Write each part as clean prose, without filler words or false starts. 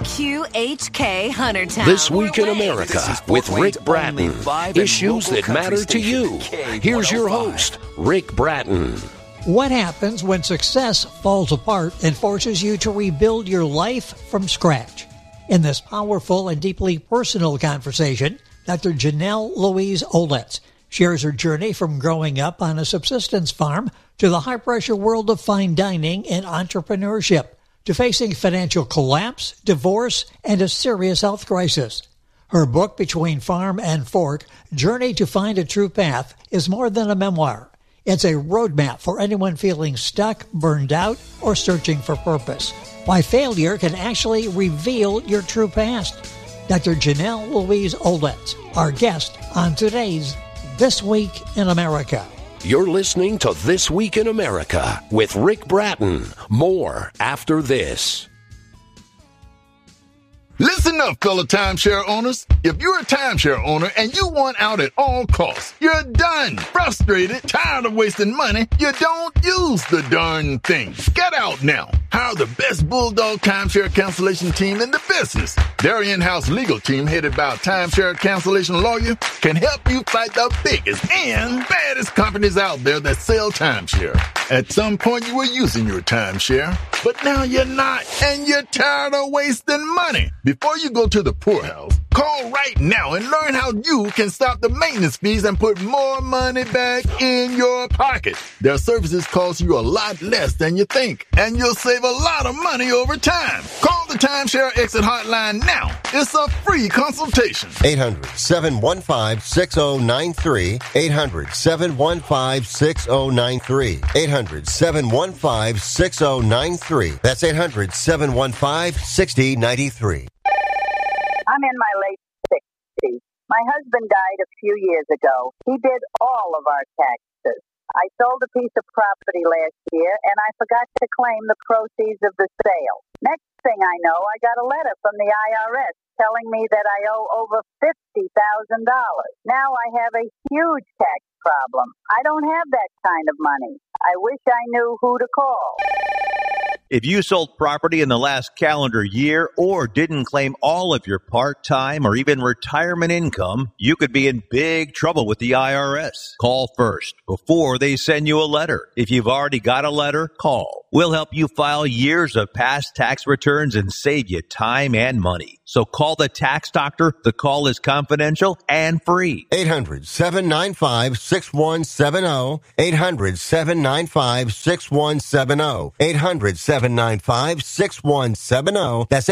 WQHK Huntertown. This Week in America with Rick Bratton. Issues that matter to you. Here's your host, Rick Bratton. What happens when success falls apart and forces you to rebuild your life from scratch? In this powerful and deeply personal conversation, Dr. Janelle Louise Olets shares her journey from growing up on a subsistence farm to the high-pressure world of fine dining and entrepreneurship, to facing financial collapse, divorce, and a serious health crisis. Her book, Between Farm and Fork, Journey to Find a True Path, is more than a memoir. It's a roadmap for anyone feeling stuck, burned out, or searching for purpose. Why failure can actually reveal your true past. Dr. Janelle Louise Olets, our guest on today's This Week in America. You're listening to This Week in America with Rick Bratton. More after this. Listen up, fellow timeshare owners. If you're a timeshare owner and you want out at all costs, you're done. Frustrated, tired of wasting money, you don't use the darn thing. Get out now. Hire the best Bulldog timeshare cancellation team in the business. Their in-house legal team, headed by a timeshare cancellation lawyer, can help you fight the biggest and baddest companies out there that sell timeshare. At some point, you were using your timeshare, but now you're not, and you're tired of wasting money. Before you go to the poorhouse, call right now and learn how you can stop the maintenance fees and put more money back in your pocket. Their services cost you a lot less than you think, and you'll save a lot of money over time. Call the Timeshare Exit Hotline now. It's a free consultation. 800-715-6093. 800-715-6093. 800-715-6093. That's 800-715-6093. I'm in my late 60s. My husband died a few years ago. He did all of our taxes. I sold a piece of property last year, and I forgot to claim the proceeds of the sale. Next thing I know, I got a letter from the IRS telling me that I owe over $50,000. Now I have a huge tax problem. I don't have that kind of money. I wish I knew who to call. If you sold property in the last calendar year or didn't claim all of your part-time or even retirement income, you could be in big trouble with the IRS. Call first before they send you a letter. If you've already got a letter, call. We'll help you file years of past tax returns and save you time and money. So call the tax doctor. The call is confidential and free. 800-795-6170. 800-795-6170. 800-795-6170. That's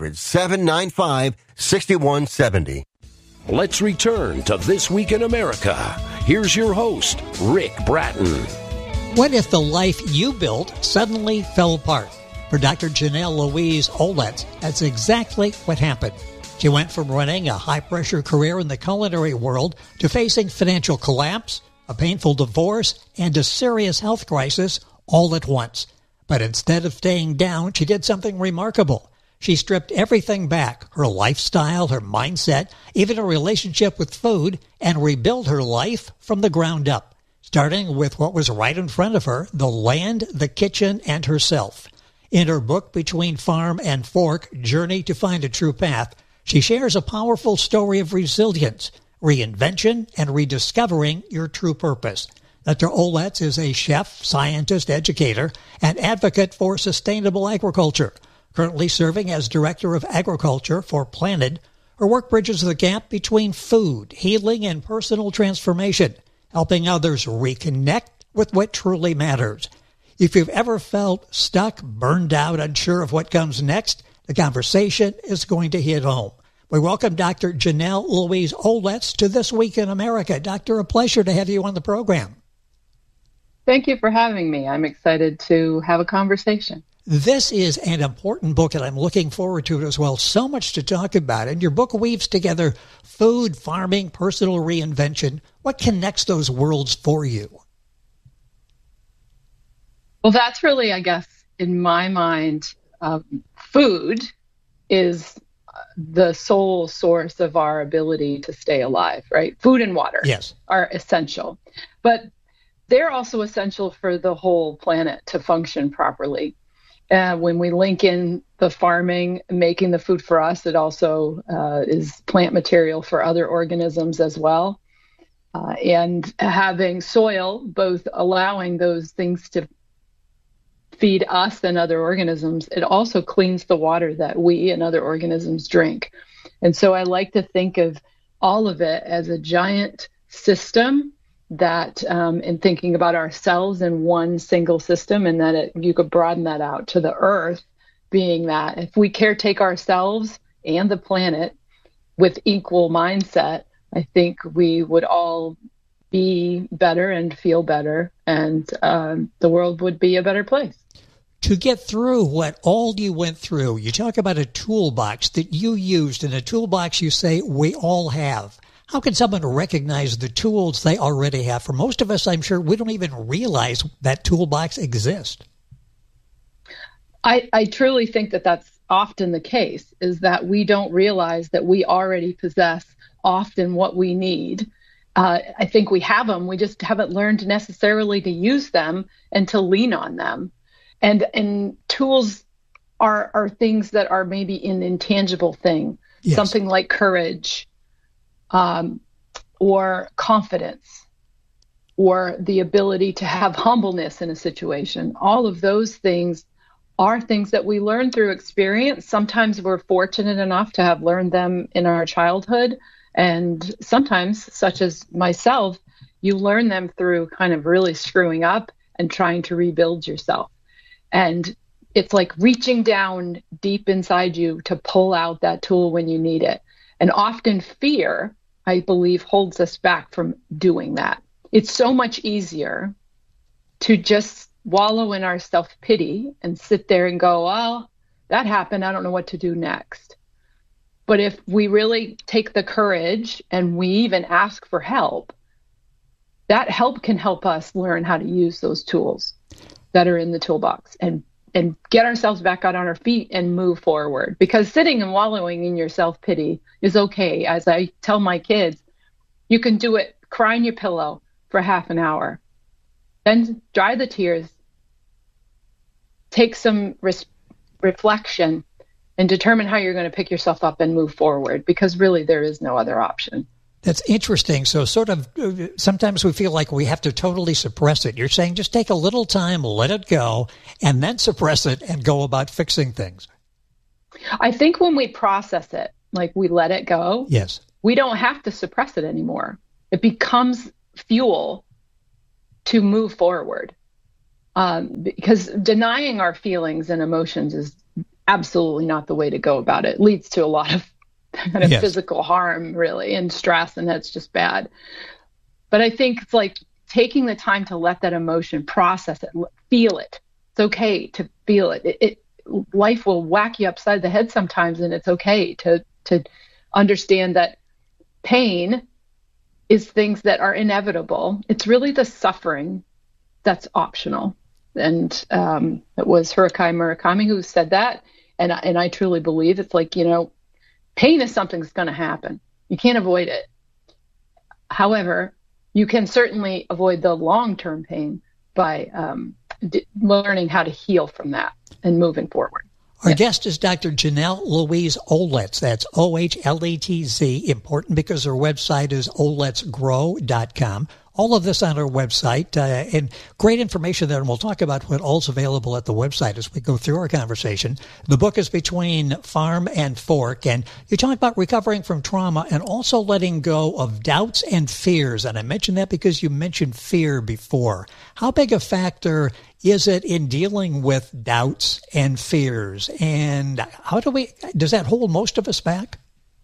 800-795-6170. Let's return to This Week in America. Here's your host, Rick Bratton. What if the life you built suddenly fell apart? For Dr. Janelle Louise Olets, that's exactly what happened. She went from running a high-pressure career in the culinary world to facing financial collapse, a painful divorce, and a serious health crisis all at once. But instead of staying down, she did something remarkable. She stripped everything back, her lifestyle, her mindset, even her relationship with food, and rebuilt her life from the ground up, starting with what was right in front of her, the land, the kitchen, and herself. In her book, Between Farm and Fork, Journey to Find a True Path, she shares a powerful story of resilience, reinvention, and rediscovering your true purpose. Dr. Olets is a chef, scientist, educator, and advocate for sustainable agriculture. Currently serving as Director of Agriculture for Planted, her work bridges the gap between food, healing, and personal transformation, helping others reconnect with what truly matters. If you've ever felt stuck, burned out, unsure of what comes next, the conversation is going to hit home. We welcome Dr. Janelle Louise Olets to This Week in America. Doctor, a pleasure to have you on the program. Thank you for having me. I'm excited to have a conversation. This is an important book, and I'm looking forward to it as well. So much to talk about. And your book weaves together food, farming, personal reinvention. What connects those worlds for you? Well, that's really, I guess, in my mind, food is the sole source of our ability to stay alive, right? Food and water are essential. But they're also essential for the whole planet to function properly. When we link in the farming, making the food for us, it also is plant material for other organisms as well. And having soil, both allowing those things to feed us and other organisms, it also cleans the water that we and other organisms drink. And so I like to think of all of it as a giant system that, in thinking about ourselves in one single system, and that you could broaden that out to the earth, being that if we caretake ourselves and the planet with equal mindset, I think we would all be better and feel better, and the world would be a better place. To get through what all you went through, you talk about a toolbox that you used, and a toolbox you say we all have. How can someone recognize the tools they already have? For most of us, I'm sure we don't even realize that toolbox exists. I truly think that that's often the case, is that we don't realize that we already possess often what we need. I think we have them. We just haven't learned necessarily to use them and to lean on them. And tools are things that are maybe an intangible thing, yes. Something like courage, or confidence, or the ability to have humbleness in a situation. All of those things are things that we learn through experience. Sometimes we're fortunate enough to have learned them in our childhood. And sometimes, such as myself, you learn them through kind of really screwing up and trying to rebuild yourself. And it's like reaching down deep inside you to pull out that tool when you need it. And often fear, I believe, holds us back from doing that. It's so much easier to just wallow in our self-pity and sit there and go, well, that happened, I don't know what to do next. But if we really take the courage and we even ask for help, that help can help us learn how to use those tools that are in the toolbox and get ourselves back out on our feet and move forward. Because sitting and wallowing in your self-pity is okay. As I tell my kids, you can do it, cry in your pillow for half an hour, then dry the tears, take some reflection, and determine how you're going to pick yourself up and move forward, because really there is no other option. That's interesting. So sort of sometimes we feel like we have to totally suppress it. You're saying just take a little time, let it go, and then suppress it and go about fixing things. I think when we process it, like we let it go, yes, we don't have to suppress it anymore. It becomes fuel to move forward. Because denying our feelings and emotions is absolutely not the way to go about it. It leads to a lot of kind of physical harm, really, and stress, and that's just bad. But I think it's like taking the time to let that emotion, process it, feel it. It's okay to feel it. Life will whack you upside the head sometimes, and it's okay to understand that pain is things that are inevitable. It's really the suffering that's optional. And it was Haruki Murakami who said that. And I truly believe it's like, pain is something that's going to happen. You can't avoid it. However, you can certainly avoid the long-term pain by learning how to heal from that and moving forward. Our guest is Dr. Janelle Louise Oletz. That's OHLETZ. Important because her website is oletsgrow.com. All of this on our website, and great information there, and we'll talk about what all's available at the website as we go through our conversation. The book is Between Farm and Fork, and you talk about recovering from trauma and also letting go of doubts and fears, and I mentioned that because you mentioned fear before. How big a factor is it in dealing with doubts and fears, and does that hold most of us back?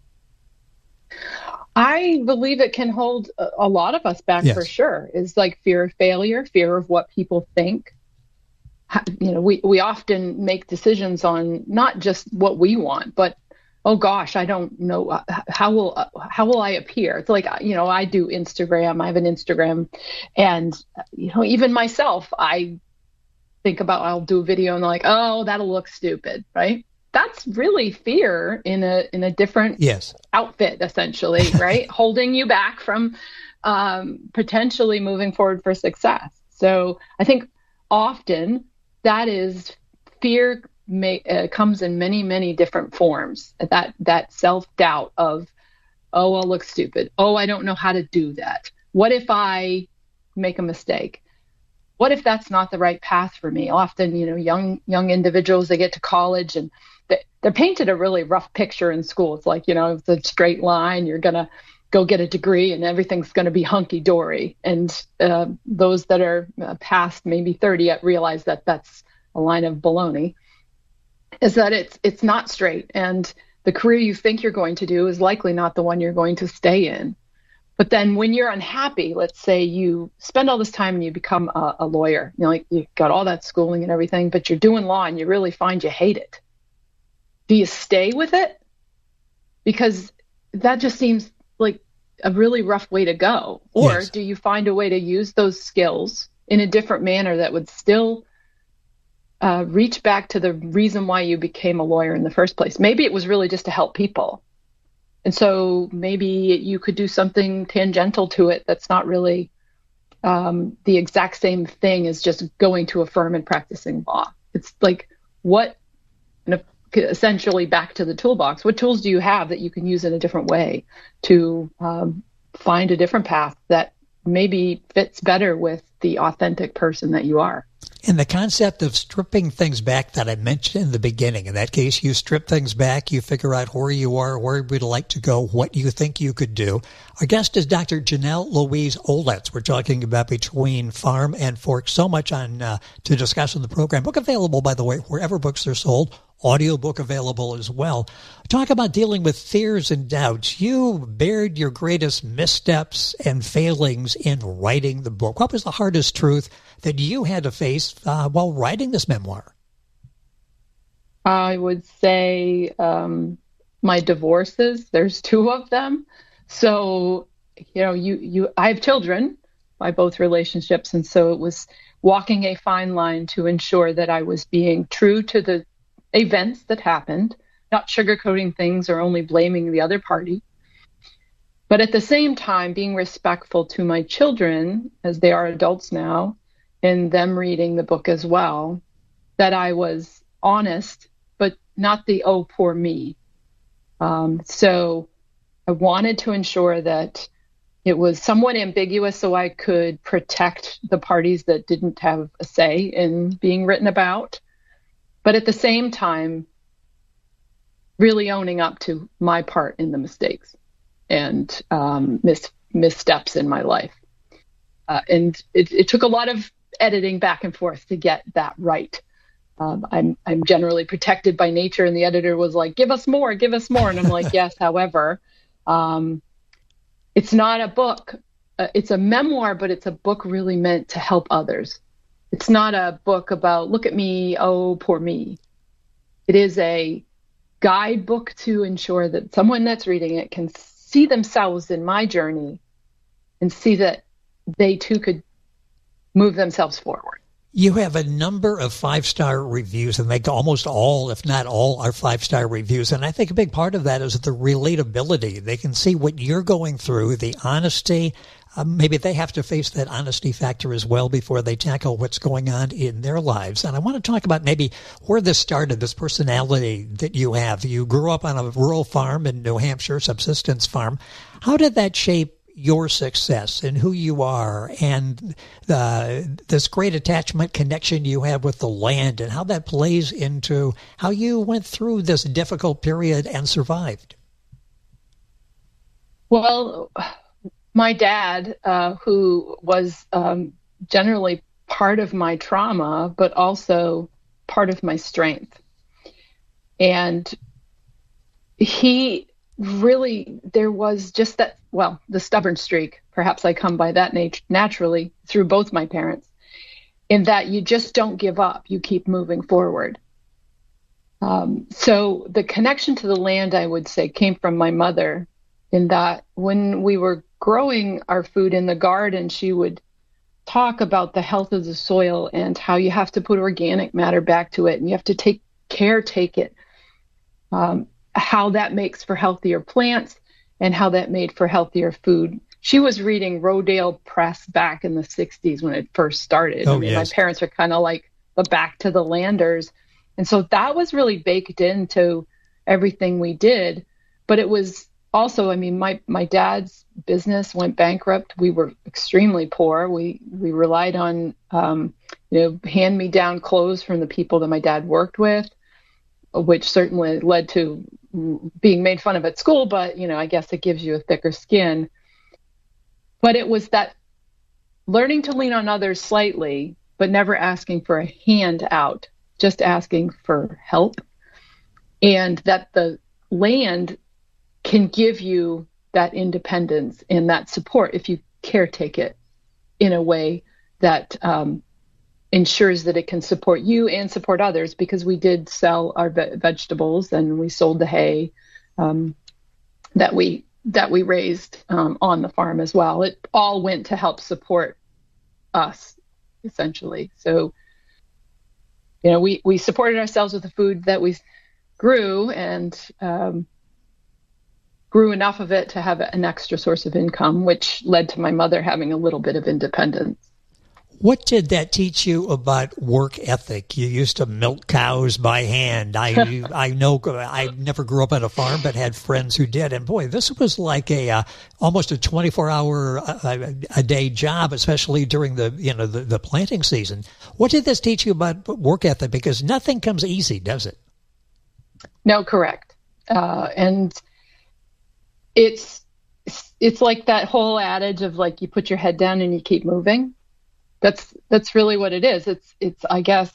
I believe it can hold a lot of us back, for sure. It's like fear of failure, fear of what people think. We often make decisions on not just what we want, but, oh gosh, I don't know, how will I appear? It's like, I do Instagram. I have an Instagram, and, even myself, I think about, I'll do a video and like, oh, that'll look stupid, right? That's really fear in a different outfit, essentially, right? Holding you back from potentially moving forward for success. So I think often that is fear comes in many, many different forms. That self-doubt of, oh, I'll look stupid. Oh, I don't know how to do that. What if I make a mistake? What if that's not the right path for me? Often, young individuals, they get to college and they're painted a really rough picture in school. It's like, it's a straight line. You're going to go get a degree and everything's going to be hunky-dory. And those that are past maybe 30 realize that that's a line of baloney, is that it's not straight. And the career you think you're going to do is likely not the one you're going to stay in. But then when you're unhappy, let's say you spend all this time and you become a lawyer, you got all that schooling and everything, but you're doing law and you really find you hate it. Do you stay with it? Because that just seems like a really rough way to go. Or do you find a way to use those skills in a different manner that would still reach back to the reason why you became a lawyer in the first place? Maybe it was really just to help people. And so maybe you could do something tangential to it that's not really the exact same thing as just going to a firm and practicing law. It's like, essentially back to the toolbox, what tools do you have that you can use in a different way to find a different path that maybe fits better with the authentic person that you are? And the concept of stripping things back that I mentioned in the beginning, in that case, you strip things back, you figure out where you are, where you'd like to go, what you think you could do. Our guest is Dr. Janelle Louise Olets. We're talking about Between Farm and Fork. So much on to discuss in the program. Book available, by the way, wherever books are sold. Audiobook available as well. Talk about dealing with fears and doubts. You bared your greatest missteps and failings in writing the book. What was the hardest truth that you had to face while writing this memoir? I would say my divorces. There's 2 of them. So, I have children by both relationships. And so it was walking a fine line to ensure that I was being true to the events that happened, not sugarcoating things or only blaming the other party. But at the same time, being respectful to my children, as they are adults now, and them reading the book as well, that I was honest, but not the, oh, poor me. So I wanted to ensure that it was somewhat ambiguous so I could protect the parties that didn't have a say in being written about. But at the same time, really owning up to my part in the mistakes and missteps in my life. And it took a lot of editing back and forth to get that right. I'm generally protected by nature, and the editor was like, give us more. And I'm like, yes, however, it's not a book. It's a memoir, but it's a book really meant to help others. It's not a book about, look at me, oh, poor me. It is a guidebook to ensure that someone that's reading it can see themselves in my journey and see that they too could move themselves forward. You have a number of 5-star reviews, and they almost all, if not all, are 5-star reviews. And I think a big part of that is the relatability. They can see what you're going through, the honesty. Maybe they have to face that honesty factor as well before they tackle what's going on in their lives. And I want to talk about maybe where this started, this personality that you have. You grew up on a rural farm in New Hampshire, subsistence farm. How did that shape your success and who you are, and this great attachment connection you have with the land, and how that plays into how you went through this difficult period and survived? Well, my dad, who was generally part of my trauma, but also part of my strength. And he really, there was just that, well, the stubborn streak, perhaps I come by that naturally through both my parents, in that you just don't give up, you keep moving forward. So the connection to the land, I would say, came from my mother, in that when we were growing our food in the garden, she would talk about the health of the soil and how you have to put organic matter back to it, and you have to take it. How that makes for healthier plants and how that made for healthier food. She was reading Rodale Press back in the 60s when it first started. Oh, yes. My parents are kind of like the back to the landers. And so that was really baked into everything we did. But it was also, I mean, my dad's business went bankrupt. We were extremely poor. We relied on, hand-me-down clothes from the people that my dad worked with, which certainly led to being made fun of at school. But, I guess it gives you a thicker skin. But it was that learning to lean on others slightly, but never asking for a handout, just asking for help. And that the land can give you that independence and that support if you caretake it in a way that ensures that it can support you and support others, because we did sell our vegetables and we sold the hay that we raised on the farm as well. It all went to help support us, essentially. So, we supported ourselves with the food that we grew, and grew enough of it to have an extra source of income, which led to my mother having a little bit of independence. What did that teach you about work ethic? You used to milk cows by hand. I know I never grew up on a farm, but had friends who did. And boy, this was like almost a 24-hour a day job, especially during the planting season. What did this teach you about work ethic? Because nothing comes easy, does it? No, correct. And it's like that whole adage of like, you put your head down and you keep moving. That's really what it is. It's I guess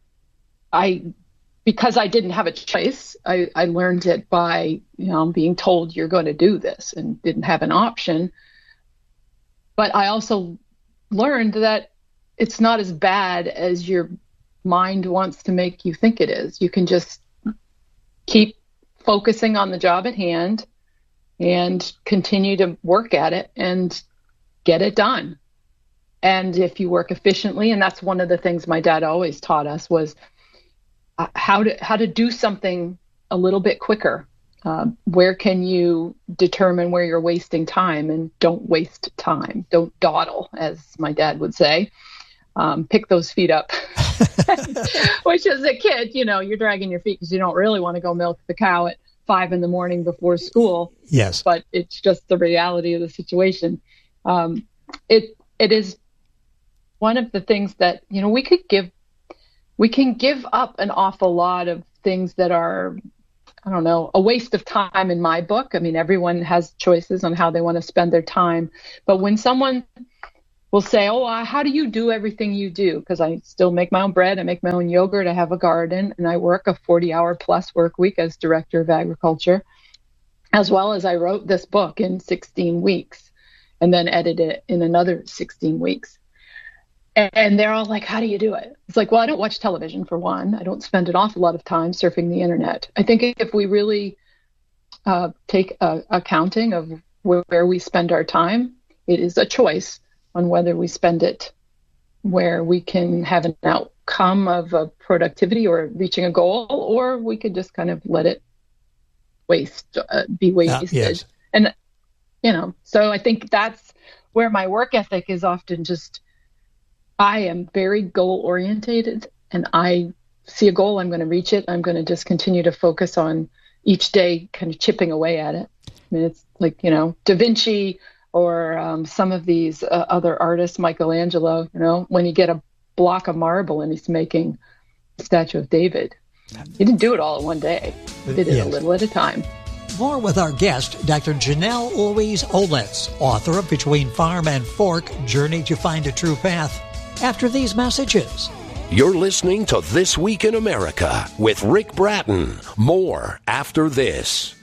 because I didn't have a choice, I learned it by, being told you're going to do this and didn't have an option. But I also learned that it's not as bad as your mind wants to make you think it is. You can just keep focusing on the job at hand and continue to work at it and get it done. And if you work efficiently, and that's one of the things my dad always taught us, was how to do something a little bit quicker. Where can you determine where you're wasting time, and don't waste time. Don't dawdle, as my dad would say. Pick those feet up. Which as a kid, you're dragging your feet because you don't really want to go milk the cow at 5 a.m. before school. Yes. But it's just the reality of the situation. It is one of the things that, we can give up an awful lot of things that are, a waste of time in my book. I mean, everyone has choices on how they want to spend their time. But when someone will say, how do you do everything you do? Because I still make my own bread, I make my own yogurt, I have a garden, and I work a 40-hour plus work week as director of agriculture, as well as I wrote this book in 16 weeks and then edited it in another 16 weeks. And they're all like, how do you do it? It's like, well, I don't watch television, for one. I don't spend an awful lot of time surfing the internet. I think if we really take accounting of where we spend our time, it is a choice on whether we spend it where we can have an outcome of productivity or reaching a goal, or we could just kind of let it be wasted. Yes. And, so I think that's where my work ethic is often just, I am very goal orientated, and I see a goal, I'm going to reach it. I'm going to just continue to focus on each day, kind of chipping away at it. I mean, it's like, Da Vinci or some of these other artists, Michelangelo, when you get a block of marble and he's making the statue of David. He didn't do it all in one day. He did it a little at a time. More with our guest, Dr. Janelle Louise Olets, author of Between Farm and Fork, Journey to Find a True Path, after these messages. You're listening to This Week in America with Rick Bratton. More after this.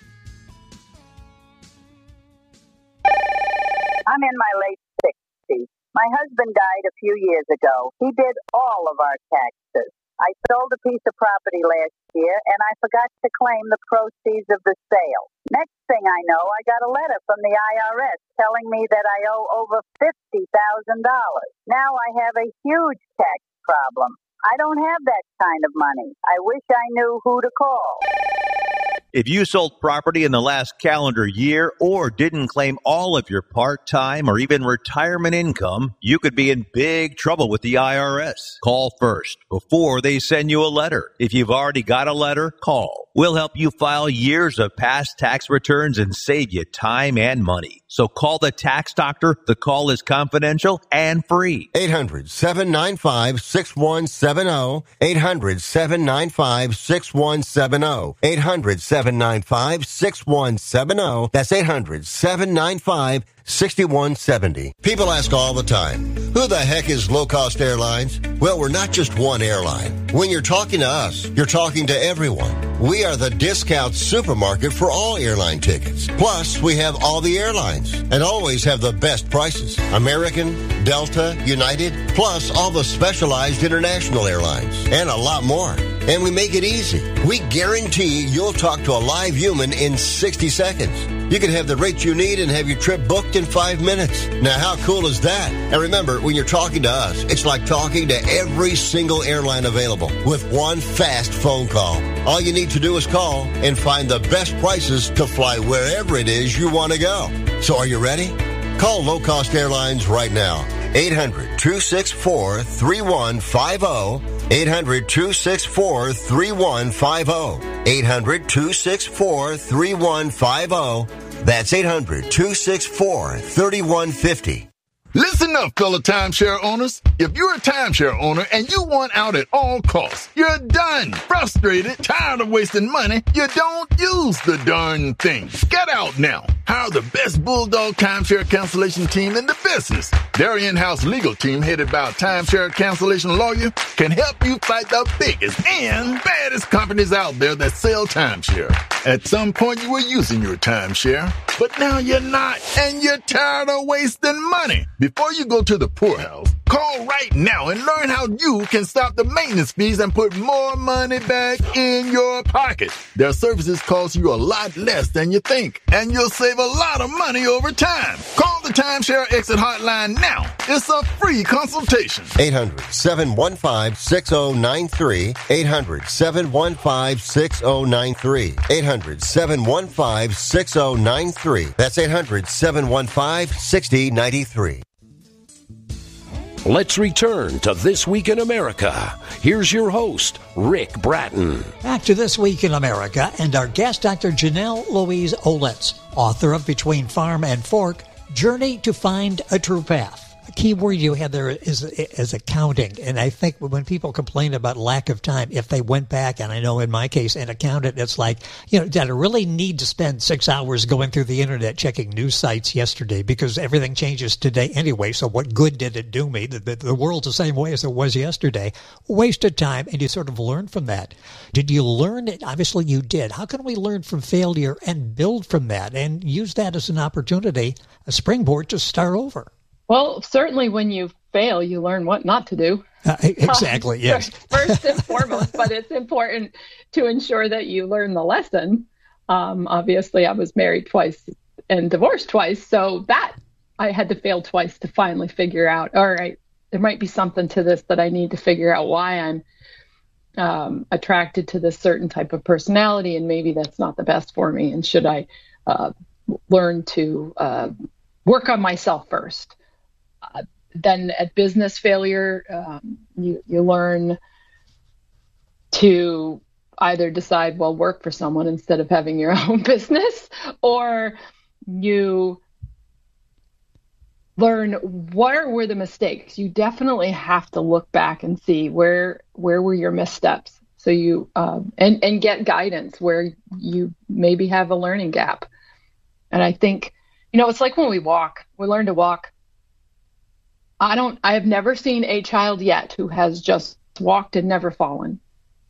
I'm in my late 60s. My husband died a few years ago. He did all of our taxes. I sold a piece of property last year, and I forgot to claim the proceeds of the sale. Next thing I know, I got a letter from the IRS telling me that I owe over $50,000. Now I have a huge tax problem. I don't have that kind of money. I wish I knew who to call. If you sold property in the last calendar year or didn't claim all of your part-time or even retirement income, you could be in big trouble with the IRS. Call first before they send you a letter. If you've already got a letter, call. We'll help you file years of past tax returns and save you time and money. So call the tax doctor. The call is confidential and free. 800-795-6170. 800-795-6170. 800-795-6170. That's 800-795-6170. People ask all the time, who the heck is Low Cost Airlines? Well, we're not just one airline. When you're talking to us, you're talking to everyone. We are the discount supermarket for all airline tickets. Plus, we have all the airlines and always have the best prices. American, Delta, United, plus all the specialized international airlines and a lot more. And we make it easy. We guarantee you'll talk to a live human in 60 seconds. You can have the rate you need and have your trip booked in 5 minutes. Now, how cool is that? And remember, when you're talking to us, it's like talking to every single airline available with one fast phone call. All you need to do is call and find the best prices to fly wherever it is you want to go. So are you ready? Call Low Cost Airlines right now. 800-264-3150. 800-264-3150. 800-264-3150. That's 800-264-3150. Listen up, fellow timeshare owners. If you're a timeshare owner and you want out at all costs, you're done. Frustrated, tired of wasting money, you don't use the darn thing. Get out now. Hire the best Bulldog timeshare cancellation team in the business. Their in-house legal team, headed by a timeshare cancellation lawyer, can help you fight the biggest and baddest companies out there that sell timeshare. At some point, you were using your timeshare, but now you're not, and you're tired of wasting money. Before you go to the poorhouse, call right now and learn how you can stop the maintenance fees and put more money back in your pocket. Their services cost you a lot less than you think, and you'll save a lot of money over time. Call the Timeshare Exit Hotline now. It's a free consultation. 800-715-6093. 800-715-6093. 800-715-6093. That's 800-715-6093. Let's return to This Week in America. Here's your host, Rick Bratton. Back to This Week in America and our guest, Dr. Janelle Louise Olets, author of Between Farm and Fork, Journey to Find a True Path. A key word you had there is accounting. And I think when people complain about lack of time, if they went back, and I know in my case, an accountant, it's like, did I really need to spend 6 hours going through the internet checking news sites yesterday? Because everything changes today anyway. So what good did it do me? The world's the same way as it was yesterday. Wasted time, and you sort of learn from that. Did you learn it? Obviously you did. How can we learn from failure and build from that and use that as an opportunity, a springboard to start over? Well, certainly when you fail, you learn what not to do. Exactly, yes. First and foremost, but it's important to ensure that you learn the lesson. Obviously, I was married twice and divorced twice, so that I had to fail twice to finally figure out, all right, there might be something to this that I need to figure out why I'm attracted to this certain type of personality, and maybe that's not the best for me, and should I learn to work on myself first. Then at business failure, you learn to either decide, well, work for someone instead of having your own business, or you learn where were the mistakes. You definitely have to look back and see where were your missteps. So you and get guidance where you maybe have a learning gap. And I think, it's like when we learn to walk. I have never seen a child yet who has just walked and never fallen.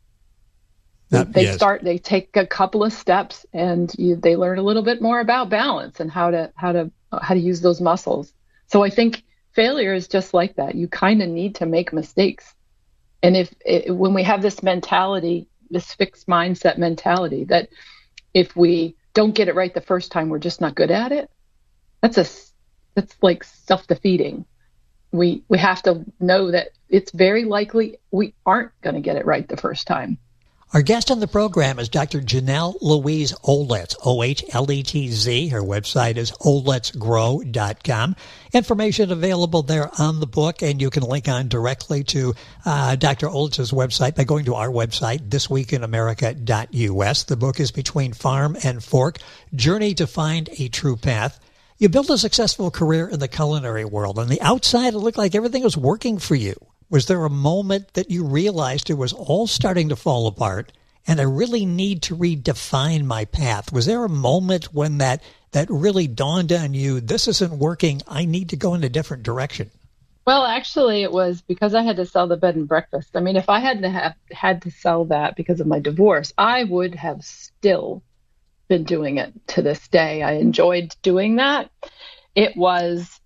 They take a couple of steps and they learn a little bit more about balance and how to use those muscles. So I think failure is just like that. You kind of need to make mistakes. And when we have this mentality, this fixed mindset mentality that if we don't get it right the first time, we're just not good at it. That's like self-defeating. We have to know that it's very likely we aren't going to get it right the first time. Our guest on the program is Dr. Janelle Louise Ohletz, O-H-L-E-T-Z. Her website is ohletzgrow.com. Information available there on the book, and you can link on directly to Dr. Ohletz's website by going to our website, thisweekinamerica.us. The book is Between Farm and Fork, Journey to Find a True Path. You built a successful career in the culinary world. On the outside, it looked like everything was working for you. Was there a moment that you realized it was all starting to fall apart and I really need to redefine my path? Was there a moment when that really dawned on you, this isn't working, I need to go in a different direction? Well, actually, it was because I had to sell the bed and breakfast. I mean, if I hadn't had to sell that because of my divorce, I would have still been doing it to this day. I enjoyed doing that. It was...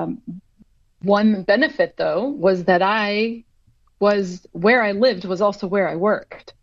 One benefit, though, was that where I lived was also where I worked.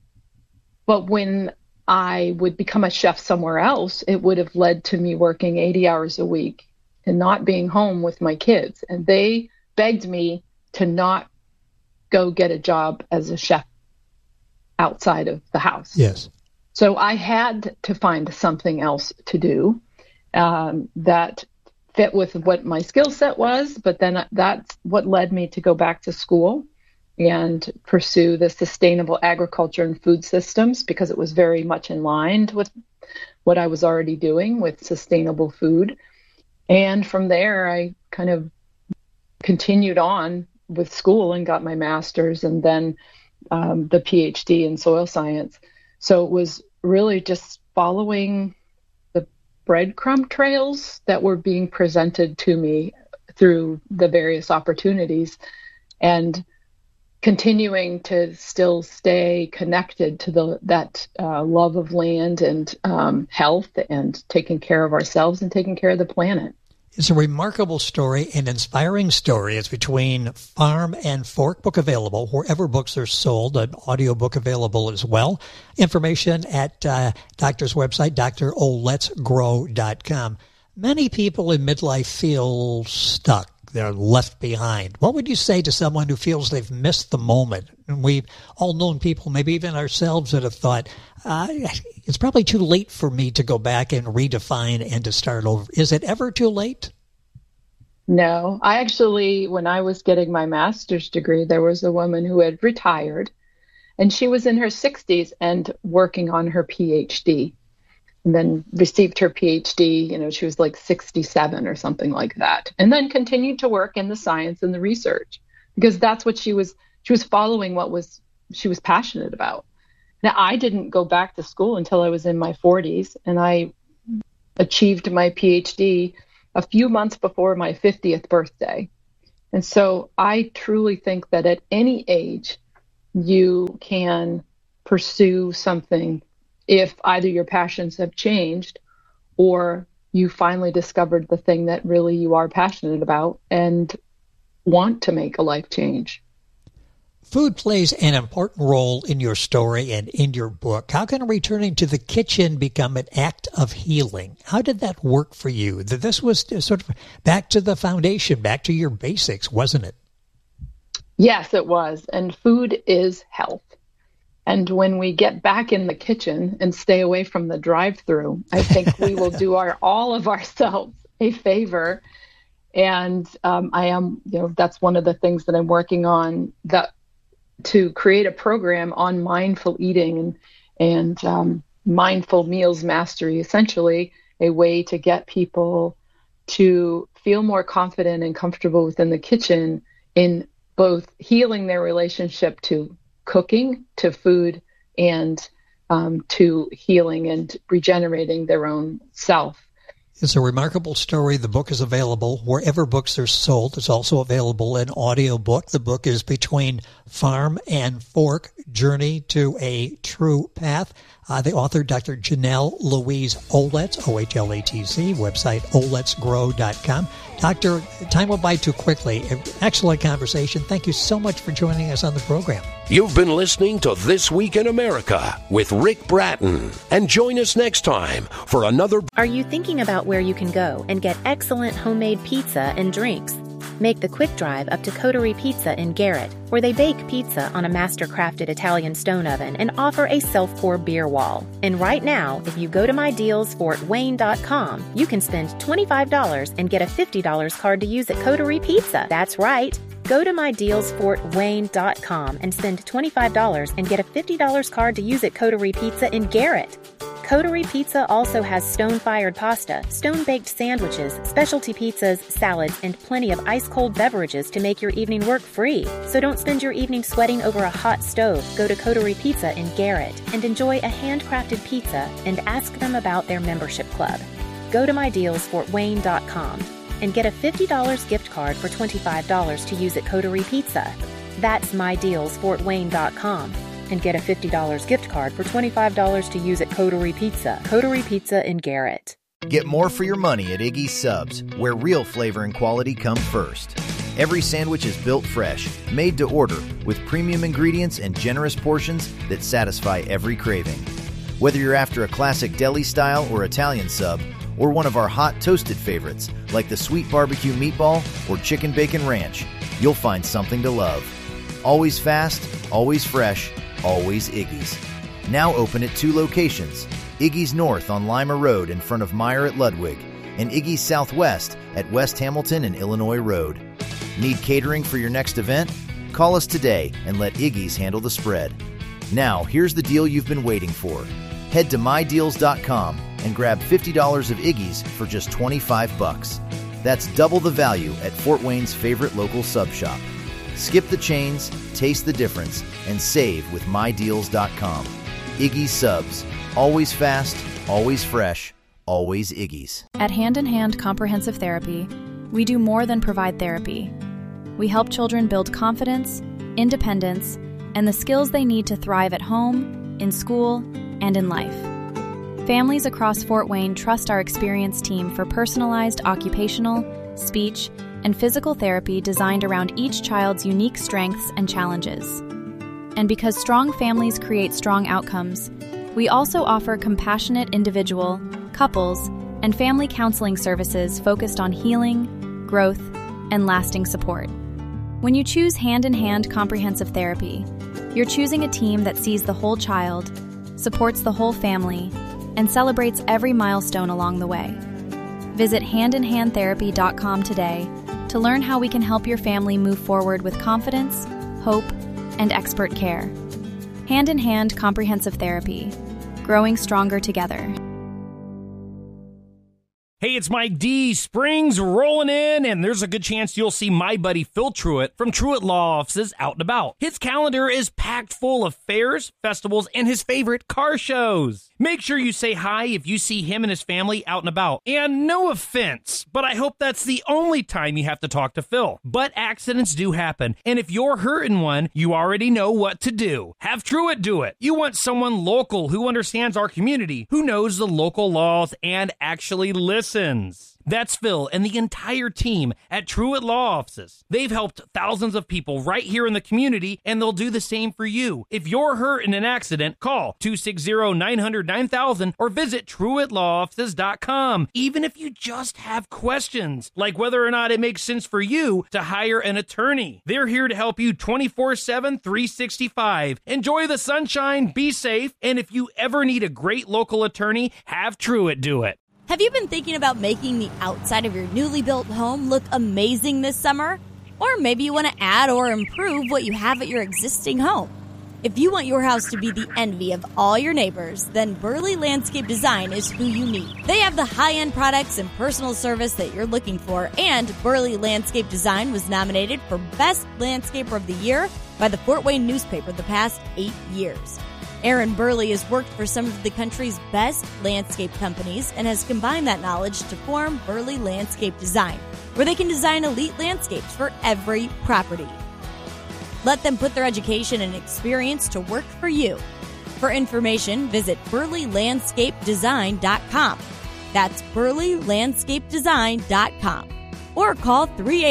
But when I would become a chef somewhere else, it would have led to me working 80 hours a week and not being home with my kids. And they begged me to not go get a job as a chef outside of the house. Yes. So I had to find something else to do that fit with what my skill set was, but then that's what led me to go back to school and pursue the sustainable agriculture and food systems, because it was very much in line with what I was already doing with sustainable food. And from there, I kind of continued on with school and got my master's and then the PhD in soil science. So it was really just following breadcrumb trails that were being presented to me through the various opportunities and continuing to still stay connected to that love of land and health and taking care of ourselves and taking care of the planet. It's a remarkable story, an inspiring story. It's Between Farm and Fork, book available wherever books are sold, an audiobook available as well. Information at doctor's website, DrOhletzgrow.com. Many people in midlife feel stuck. They're left behind. What would you say to someone who feels they've missed the moment? And we've all known people, maybe even ourselves, that have thought, it's probably too late for me to go back and redefine and to start over. Is it ever too late? No. I actually, when I was getting my master's degree, there was a woman who had retired, and she was in her 60s and working on her PhD. And then received her PhD, she was like 67 or something like that. And then continued to work in the science and the research, because that's what she was following she was passionate about. Now, I didn't go back to school until I was in my 40s, and I achieved my PhD a few months before my 50th birthday. And so I truly think that at any age, you can pursue something if either your passions have changed or you finally discovered the thing that really you are passionate about and want to make a life change. Food plays an important role in your story and in your book. How can returning to the kitchen become an act of healing? How did that work for you? This was sort of back to the foundation, back to your basics, wasn't it? Yes, it was. And food is health. And when we get back in the kitchen and stay away from the drive-through, I think we will do all of ourselves a favor. And I am, that's one of the things that I'm working on, to create a program on mindful eating and mindful meals mastery, essentially a way to get people to feel more confident and comfortable within the kitchen in both healing their relationship to cooking, to food, and to healing and regenerating their own self. It's a remarkable story. The book is available wherever books are sold. It's also available in audiobook. The book is Between Farm and Fork, Journey to a True Path. The author, Dr. Janelle Louise Ohletz, Ohletz, website ohletzgrow.com. Doctor, time went by too quickly. Excellent conversation. Thank you so much for joining us on the program. You've been listening to This Week in America with Rick Bratton. And join us next time for another... Are you thinking about where you can go and get excellent homemade pizza and drinks? Make the quick drive up to Coterie Pizza in Garrett, where they bake pizza on a master-crafted Italian stone oven and offer a self-pour beer wall. And right now, if you go to MyDealsFortWayne.com, you can spend $25 and get a $50 card to use at Coterie Pizza. That's right. Go to MyDealsFortWayne.com and spend $25 and get a $50 card to use at Coterie Pizza in Garrett. Coterie Pizza also has stone-fired pasta, stone-baked sandwiches, specialty pizzas, salads, and plenty of ice-cold beverages to make your evening work free. So don't spend your evening sweating over a hot stove. Go to Coterie Pizza in Garrett and enjoy a handcrafted pizza and ask them about their membership club. Go to MyDealsFortWayne.com and get a $50 gift card for $25 to use at Coterie Pizza. That's MyDealsFortWayne.com. And get a $50 gift card for $25 to use at Coterie Pizza. Coterie Pizza in Garrett. Get more for your money at Iggy's Subs, where real flavor and quality come first. Every sandwich is built fresh, made to order, with premium ingredients and generous portions that satisfy every craving. Whether you're after a classic deli style or Italian sub, or one of our hot toasted favorites, like the sweet barbecue meatball or chicken bacon ranch, you'll find something to love. Always fast, always fresh, always Iggy's. Now open at 2 locations, Iggy's North on Lima Road in front of Meyer at Ludwig, and Iggy's Southwest at West Hamilton and Illinois Road. Need catering for your next event? Call us today and let Iggy's handle the spread. Now, here's the deal you've been waiting for. Head to MyDeals.com and grab $50 of Iggy's for just $25. That's double the value at Fort Wayne's favorite local sub shop. Skip the chains, taste the difference, and save with MyDeals.com. Iggy's Subs. Always fast, always fresh, always Iggy's. At Hand in Hand Comprehensive Therapy, we do more than provide therapy. We help children build confidence, independence, and the skills they need to thrive at home, in school, and in life. Families across Fort Wayne trust our experienced team for personalized occupational, speech, and physical therapy designed around each child's unique strengths and challenges. And because strong families create strong outcomes, we also offer compassionate individual, couples, and family counseling services focused on healing, growth, and lasting support. When you choose Hand in Hand Comprehensive Therapy, you're choosing a team that sees the whole child, supports the whole family, and celebrates every milestone along the way. Visit handinhandtherapy.com today to learn how we can help your family move forward with confidence, hope, and expert care. Hand in Hand Comprehensive Therapy, growing stronger together. Hey, it's Mike D. Spring's rolling in, and there's a good chance you'll see my buddy Phil Truitt from Truitt Law Offices out and about. His calendar is packed full of fairs, festivals, and his favorite car shows. Make sure you say hi if you see him and his family out and about. And no offense, but I hope that's the only time you have to talk to Phil. But accidents do happen, and if you're hurting one, you already know what to do. Have Truitt do it. You want someone local who understands our community, who knows the local laws, and actually listens. That's Phil and the entire team at Truitt Law Offices. They've helped thousands of people right here in the community, and they'll do the same for you. If you're hurt in an accident, call 260-900-9000 or visit TruittLawOffices.com. Even if you just have questions, like whether or not it makes sense for you to hire an attorney. They're here to help you 24/7, 365. Enjoy the sunshine, be safe, and if you ever need a great local attorney, have Truitt do it. Have you been thinking about making the outside of your newly built home look amazing this summer? Or maybe you want to add or improve what you have at your existing home. If you want your house to be the envy of all your neighbors, then Burley Landscape Design is who you need. They have the high-end products and personal service that you're looking for, and Burley Landscape Design was nominated for Best Landscaper of the Year by the Fort Wayne newspaper the past 8 years. Aaron Burley has worked for some of the country's best landscape companies and has combined that knowledge to form Burley Landscape Design, where they can design elite landscapes for every property. Let them put their education and experience to work for you. For information, visit BurleyLandscapeDesign.com. That's BurleyLandscapeDesign.com. Or call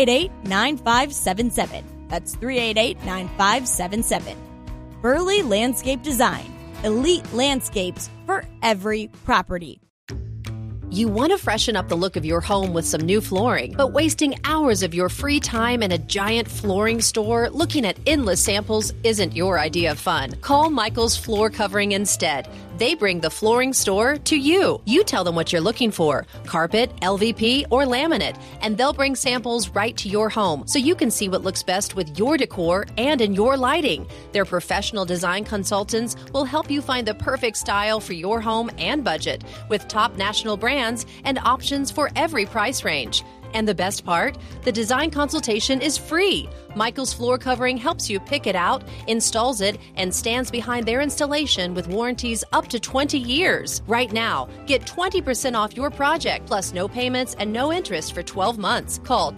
388-9577. That's 388-9577. Burley Landscape Design. Elite landscapes for every property. You want to freshen up the look of your home with some new flooring, but wasting hours of your free time in a giant flooring store looking at endless samples isn't your idea of fun. Call Michael's Floor Covering instead. They bring the flooring store to you. You tell them what you're looking for, carpet, LVP, or laminate, and they'll bring samples right to your home so you can see what looks best with your decor and in your lighting. Their professional design consultants will help you find the perfect style for your home and budget with top national brands and options for every price range. And the best part? The design consultation is free. Michael's Floor Covering helps you pick it out, installs it, and stands behind their installation with warranties up to 20 years. Right now, get 20% off your project, plus no payments and no interest for 12 months. Call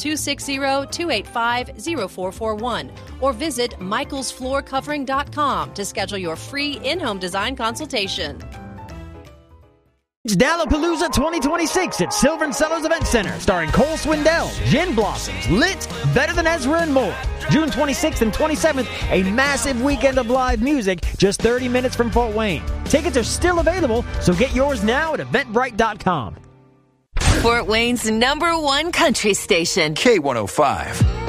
260-285-0441 or visit michaelsfloorcovering.com to schedule your free in-home design consultation. It's Dallapalooza 2026 at Silver & Sellers Event Center, starring Cole Swindell, Gin Blossoms, Lit, Better Than Ezra, and more. June 26th and 27th, a massive weekend of live music just 30 minutes from Fort Wayne. Tickets are still available, so get yours now at Eventbrite.com. Fort Wayne's #1 country station, K105.